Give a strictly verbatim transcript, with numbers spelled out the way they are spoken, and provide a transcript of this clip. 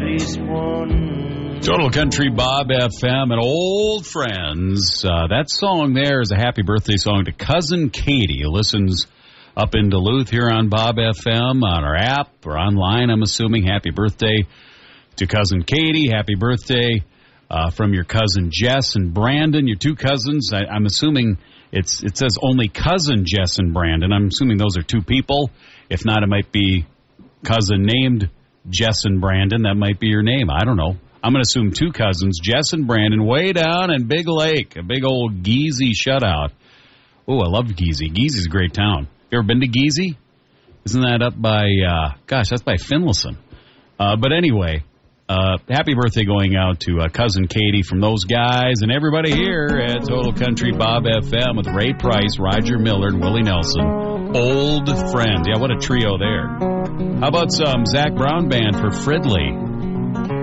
least one. Total Country Bob F M and Old Friends. Uh, that song there is a happy birthday song to Cousin Katie, who listens up in Duluth here on Bob F M, on our app or online, I'm assuming. Happy birthday to Cousin Katie. Happy birthday uh, from your cousin Jess and Brandon, your two cousins. I, I'm assuming it's it says only cousin Jess and Brandon. I'm assuming those are two people. If not, it might be cousin named Jess and Brandon. That might be your name. I don't know. I'm going to assume two cousins, Jess and Brandon, way down in Big Lake, a big old Geezy shutout. Oh, I love Geezy. Geezy's a great town. You ever been to Geezy? Isn't that up by, uh, gosh, that's by Finlayson. Uh, but anyway, uh, happy birthday going out to uh, Cousin Katie from those guys and everybody here at Total Country Bob F M with Ray Price, Roger Miller, and Willie Nelson. Old friends. Yeah, what a trio there. How about some Zach Brown Band for Fridley?